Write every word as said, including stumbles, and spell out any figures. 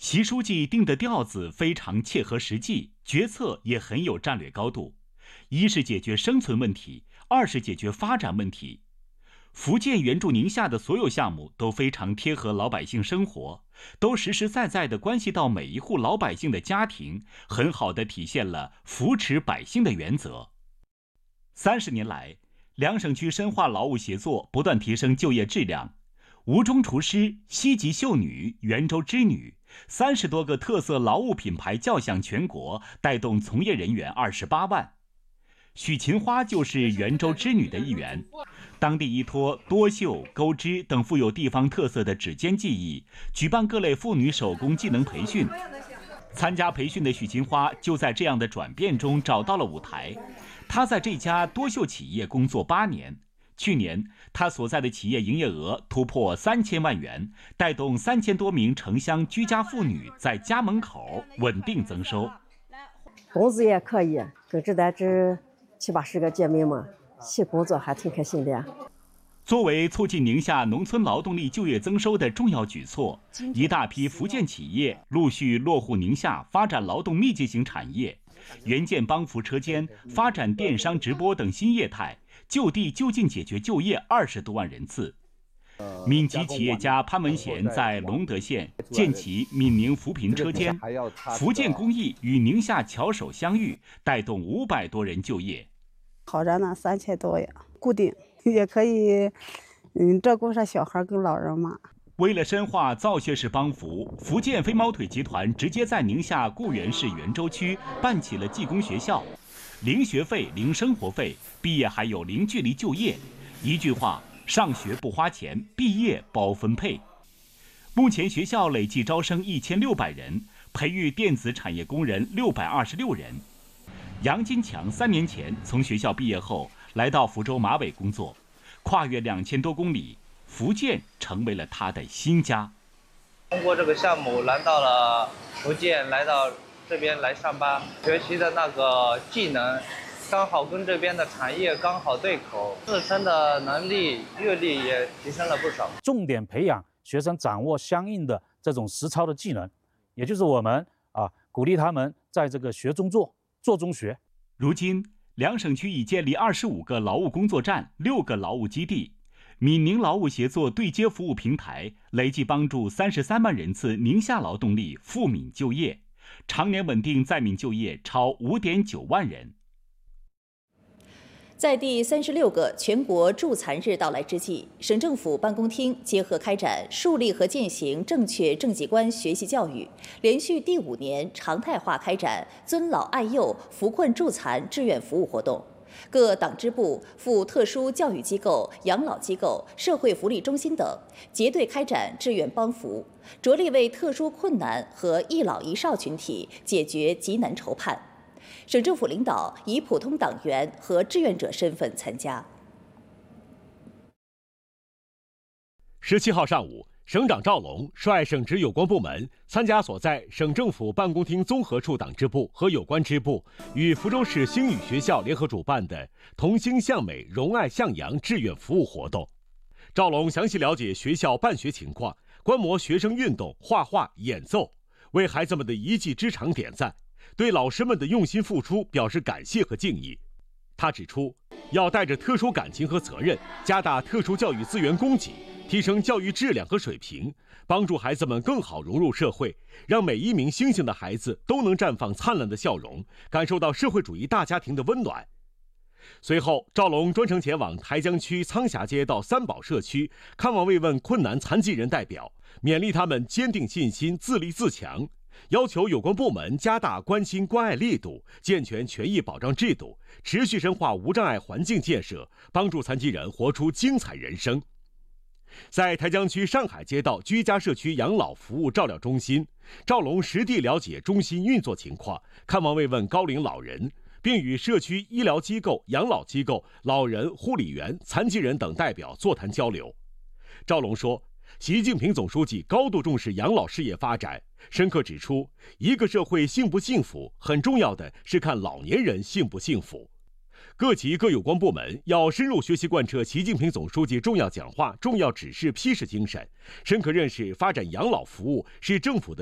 习书记定的调子非常切合实际，决策也很有战略高度。一是解决生存问题，二是解决发展问题。福建援助宁夏的所有项目都非常贴合老百姓生活，都实实在在地关系到每一户老百姓的家庭，很好地体现了扶持百姓的原则。三十年来，两省区深化劳务协作，不断提升就业质量。吴中厨师、西吉绣女、袁州织女三十多个特色劳务品牌叫响全国，带动从业人员二十八万。许勤花就是袁州织女的一员，当地依托多绣、钩织等富有地方特色的指尖技艺，举办各类妇女手工技能培训。参加培训的许勤花就在这样的转变中找到了舞台。她在这家多绣企业工作八年。去年，他所在的企业营业额突破三千万元，带动三千多名城乡居家妇女在家门口稳定增收。 工资也可以，跟着咱这七八十个姐妹们一起工作，还挺开心的。 作为促进宁夏农村劳动力就业增收的重要举措，一大批福建企业陆续落户宁夏，发展劳动密集型产业，援建帮扶车间，发展电商直播等新业态。就地就近解决就业二十多万人次。闽籍企业家潘文贤在隆德县建起闽宁扶贫车间，福建工艺与宁夏巧手相遇，带动五百多人就业。 好着呢，三千多呀，固定也可以，嗯，照顾上小孩跟老人嘛。 为了深化造血式帮扶，福建飞毛腿集团直接在宁夏固原市袁州区办起了技工学校。零学费、零生活费，毕业还有零距离就业。一句话，上学不花钱，毕业包分配。目前学校累计招生一千六百人，培育电子产业工人六百二十六人。杨金强三年前从学校毕业后，来到福州马尾工作，跨越两千多公里，福建成为了他的新家。 通过这个项目来到了福建，来到这边来上班，学习的那个技能刚好跟这边的产业刚好对口，自身的能力阅历也提升了不少。 重点培养学生掌握相应的这种实操的技能，也就是我们啊鼓励他们在这个学中做，做中学。 如今两省区已建立二十五个劳务工作站，六个劳务基地，闽宁劳务协作对接服务平台，累计帮助三十三万人次宁夏劳动力赴闽就业。常年稳定在闽就业超五点九万人。 在第三十六个全国助残日到来之际，省政府办公厅结合开展树立和践行正确政绩观学习教育，连续第五年常态化开展尊老爱幼、扶困助残志愿服务活动。各党支部、赴特殊教育机构、养老机构、社会福利中心等结对开展志愿帮扶，着力为特殊困难和一老一少群体解决急难愁盼。省政府领导以普通党员和志愿者身份参加。 十七号上午，省长赵龙率省直有关部门参加所在省政府办公厅综合处党支部和有关支部与福州市星宇学校联合主办的同心向美、荣爱向阳志愿服务活动。赵龙详细了解学校办学情况，观摩学生运动、画画、演奏，为孩子们的一技之长点赞，对老师们的用心付出表示感谢和敬意。他指出，要带着特殊感情和责任，加大特殊教育资源供给，提升教育质量和水平，帮助孩子们更好融入社会，让每一名星星的孩子都能绽放灿烂的笑容，感受到社会主义大家庭的温暖。随后，赵龙专程前往台江区苍霞街道三宝社区，看望慰问困难残疾人代表，勉励他们坚定信心、自立自强，要求有关部门加大关心关爱力度，健全权益保障制度，持续深化无障碍环境建设，帮助残疾人活出精彩人生。在台江区上海街道居家社区养老服务照料中心，赵龙实地了解中心运作情况，看望慰问高龄老人，并与社区医疗机构、养老机构、老人、护理员、残疾人等代表座谈交流。赵龙说，习近平总书记高度重视养老事业发展，深刻指出，一个社会幸不幸福，很重要的是看老年人幸不幸福。各级各有关部门要深入学习贯彻习近平总书记重要讲话、重要指示批示精神，深刻认识发展养老服务是政府的